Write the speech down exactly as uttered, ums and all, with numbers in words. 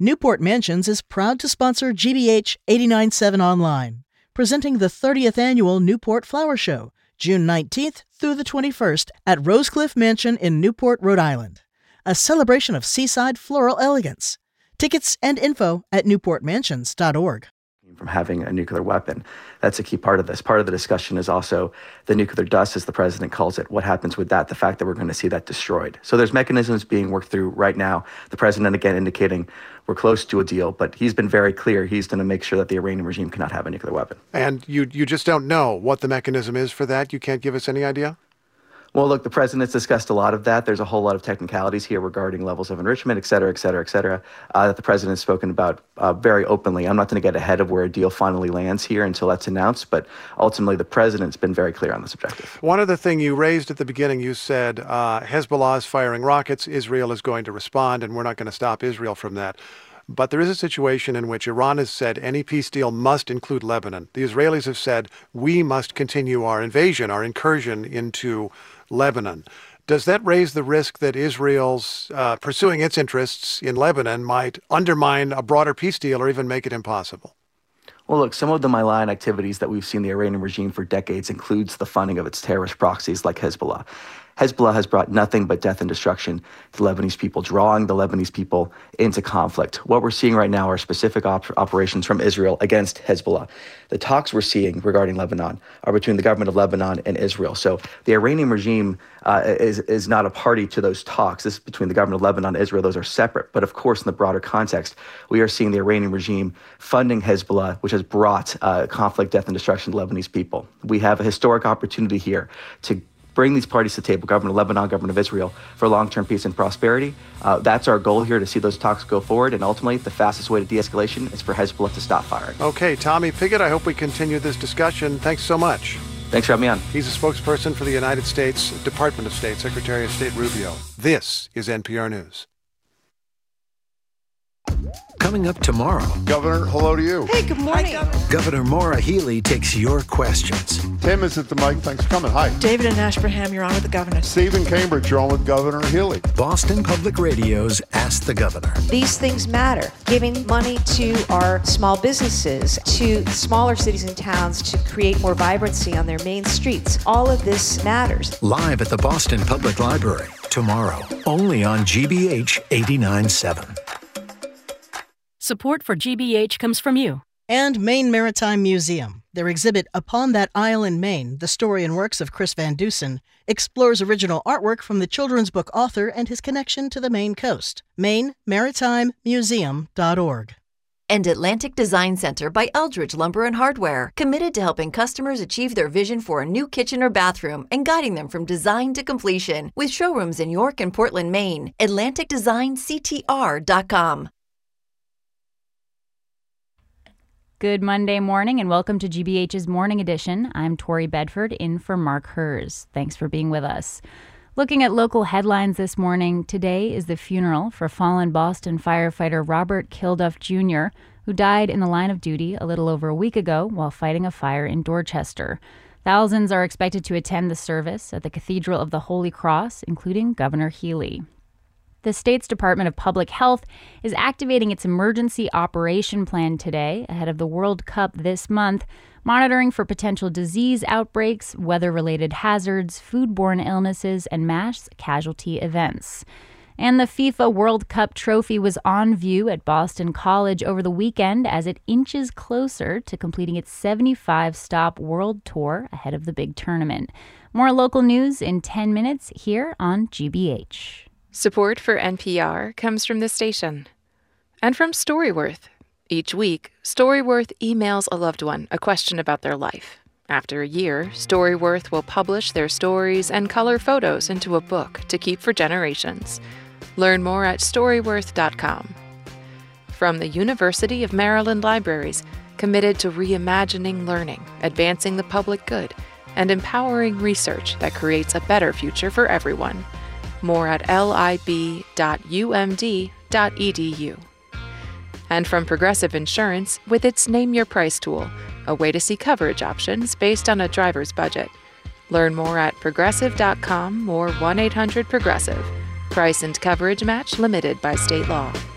Newport Mansions is proud to sponsor G B H eighty-nine point seven Online, presenting the thirtieth Annual Newport Flower Show, June nineteenth through the twenty-first at Rosecliff Mansion in Newport, Rhode Island, a celebration of seaside floral elegance. Tickets and info at newport mansions dot org. From having a nuclear weapon. That's a key part of this. Part of the discussion is also the nuclear dust, as the president calls it. What happens with that? The fact that we're going to see that destroyed. So there's mechanisms being worked through right now. The president, again, indicating we're close to a deal, but he's been very clear. He's going to make sure that the Iranian regime cannot have a nuclear weapon. And you you just don't know what the mechanism is for that? You can't give us any idea? Well, look, the president's discussed a lot of that. There's a whole lot of technicalities here regarding levels of enrichment, et cetera, et cetera, et cetera, uh, that the president's spoken about uh, very openly. I'm not going to get ahead of where a deal finally lands here until that's announced, but ultimately the president's been very clear on this objective. One other thing you raised at the beginning, you said uh, Hezbollah is firing rockets, Israel is going to respond, and we're not going to stop Israel from that. But there is a situation in which Iran has said any peace deal must include Lebanon. The Israelis have said we must continue our invasion, our incursion into Lebanon. Does that raise the risk that Israel's uh, pursuing its interests in Lebanon might undermine a broader peace deal or even make it impossible? Well, look, some of the malign activities that we've seen the Iranian regime for decades includes the funding of its terrorist proxies like Hezbollah. Hezbollah has brought nothing but death and destruction to Lebanese people, drawing the Lebanese people into conflict. What we're seeing right now are specific op- operations from Israel against Hezbollah. The talks we're seeing regarding Lebanon are between the government of Lebanon and Israel. So the Iranian regime uh, is, is not a party to those talks. This is between the government of Lebanon and Israel. Those are separate. But of course, in the broader context, we are seeing the Iranian regime funding Hezbollah, which has brought uh, conflict, death, and destruction to Lebanese people. We have a historic opportunity here to bring these parties to the table, government of Lebanon, government of Israel, for long-term peace and prosperity. Uh, that's our goal here, to see those talks go forward. And ultimately, the fastest way to de-escalation is for Hezbollah to stop firing. Okay, Tommy Pigott, I hope we continue this discussion. Thanks so much. Thanks for having me on. He's a spokesperson for the United States Department of State, Secretary of State Rubio. This is N P R News. Coming up tomorrow. Governor, hello to you. Hey, good morning. Hi, Governor Maura Healey takes your questions. Tim is at the mic. Thanks for coming. Hi. David and Ashburnham, you're on with the governor. Stephen Cambridge, you're on with Governor Healey. Boston Public Radio's Ask the Governor. These things matter. Giving money to our small businesses, to smaller cities and towns to create more vibrancy on their main streets. All of this matters. Live at the Boston Public Library tomorrow, only on G B H eighty-nine point seven. Support for G B H comes from you. And Maine Maritime Museum. Their exhibit, Upon That Isle in Maine, the story and works of Chris Van Dusen, explores original artwork from the children's book author and his connection to the Maine coast. Maine Maritime Museum dot org. And Atlantic Design Center by Eldridge Lumber and Hardware, committed to helping customers achieve their vision for a new kitchen or bathroom and guiding them from design to completion, with showrooms in York and Portland, Maine. Atlantic Design C T R dot com. Good Monday morning and welcome to G B H's Morning Edition. I'm Tori Bedford, in for Mark Hers. Thanks for being with us. Looking at local headlines this morning, today is the funeral for fallen Boston firefighter Robert Kilduff Junior, who died in the line of duty a little over a week ago while fighting a fire in Dorchester. Thousands are expected to attend the service at the Cathedral of the Holy Cross, including Governor Healey. The state's Department of Public Health is activating its emergency operation plan today ahead of the World Cup this month, monitoring for potential disease outbreaks, weather-related hazards, foodborne illnesses, and mass casualty events. And the FIFA World Cup trophy was on view at Boston College over the weekend as it inches closer to completing its seventy-five stop world tour ahead of the big tournament. More local news in ten minutes here on G B H. Support for N P R comes from this station and from Storyworth. Each week, Storyworth emails a loved one a question about their life. After a year, Storyworth will publish their stories and color photos into a book to keep for generations. Learn more at storyworth dot com. From the University of Maryland Libraries, committed to reimagining learning, advancing the public good, and empowering research that creates a better future for everyone. More at lib dot u m d dot e d u. And from Progressive Insurance with its Name Your Price tool, a way to see coverage options based on a driver's budget. Learn more at progressive dot com or one eight hundred progressive. Price and coverage match limited by state law.